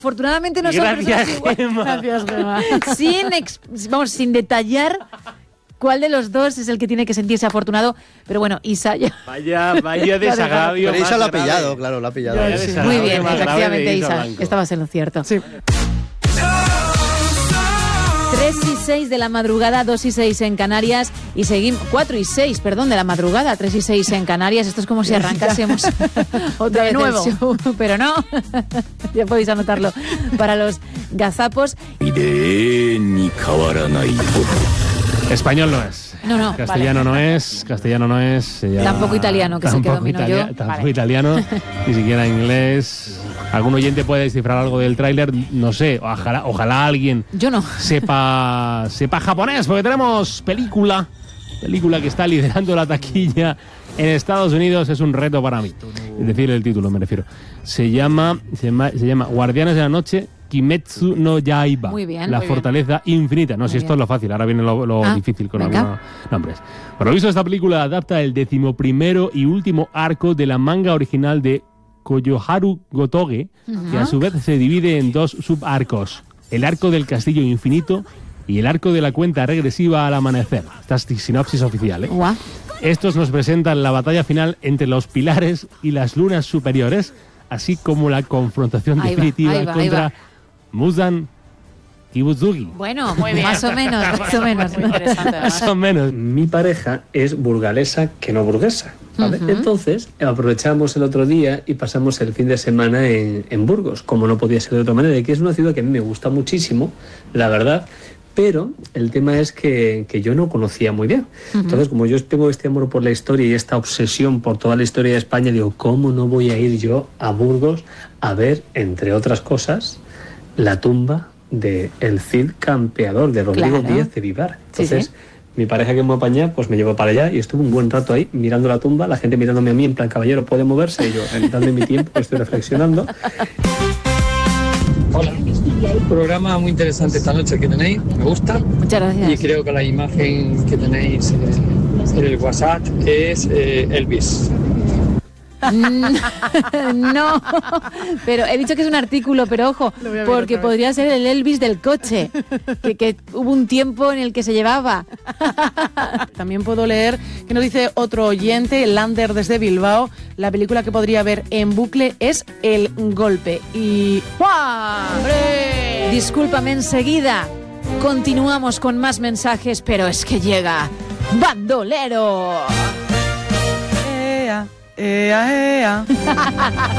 Afortunadamente no son Gracias, personas iguales. Gemma. Sin detallar cuál de los dos es el que tiene que sentirse afortunado. Pero bueno, Isa ya... Vaya desagravio. Pero Isa más lo ha grave. pillado, claro, lo ha pillado. Vaya Sí, desagravio muy bien, más grave efectivamente, de Isa Isa. Blanco. Estabas en lo cierto. Sí. 3:06 de la madrugada, 2:06 en Canarias y seguimos 4:06, perdón, de la madrugada, 3:06 en Canarias. Esto es como si arrancásemos otra vez nuevo. el show, pero no. Ya podéis anotarlo para los gazapos. Español no es. No, Castellano no es. Tampoco italiano, que es el que domino yo. Tampoco italiano, ni siquiera inglés. ¿Algún oyente puede descifrar algo del tráiler? No sé, ojalá alguien Yo no. sepa japonés, porque tenemos película que está liderando la taquilla en Estados Unidos. Es un reto para mí. Es decir, el título me refiero. Se llama Guardianes de la Noche, Kimetsu no Yaiba. Muy bien, la muy bien. fortaleza infinita. No, si esto es lo fácil, ahora viene lo difícil con venga. algunos nombres. Por lo visto, esta película adapta el 11º y último arco de la manga original de Koyoharu Gotoge, que a su vez se divide en dos subarcos: el arco del castillo infinito y el arco de la cuenta regresiva al amanecer. Esta es sinopsis oficial, ¿eh? Guau. Estos nos presentan la batalla final entre los pilares y las lunas superiores, así como la confrontación Ahí va, definitiva ahí va. contra Muzan Kibutsugi. Bueno, Muy bien. más o menos. Muy interesante, Más además. o menos. Mi pareja es burgalesa que no burguesa, ¿vale? Ujú. Entonces aprovechamos el otro día y pasamos el fin de semana en Burgos, como no podía ser de otra manera, y que es una ciudad que a mí me gusta muchísimo, la verdad, pero el tema es que yo no conocía muy bien. Entonces, como yo tengo este amor por la historia y esta obsesión por toda la historia de España, digo, ¿cómo no voy a ir yo a Burgos a ver, entre otras cosas, la tumba de el Cid Campeador, de Rodrigo Claro. Díaz de Vivar? Sí, Entonces, sí. mi pareja que me apaña, pues me llevó para allá y estuve un buen rato ahí mirando la tumba, la gente mirándome a mí en plan, caballero, ¿puede moverse? Y yo, dando mi tiempo, estoy reflexionando. Hola, programa muy interesante esta noche que tenéis, me gusta, Muchas y gracias. creo que la imagen que tenéis en el WhatsApp es Elvis. No, pero he dicho que es un artículo, pero ojo, Lo voy a ver porque otra vez. podría ser el Elvis del coche, que hubo un tiempo en el que se llevaba. También puedo leer que nos dice otro oyente, Lander desde Bilbao, la película que podría ver en bucle es El Golpe. Y... ¡Juan! ¡Hombre! Discúlpame, enseguida continuamos con más mensajes, pero es que llega Bandolero. ¡Ea! ¡Ea, ea!